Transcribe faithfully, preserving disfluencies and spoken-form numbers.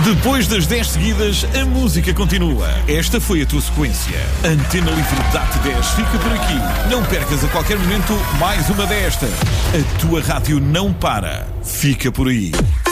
Depois das dez seguidas, a música continua. Esta foi a tua sequência. Antena Livre D A T dez fica por aqui. Não percas a qualquer momento mais uma destas. A tua rádio não para. Fica por aí.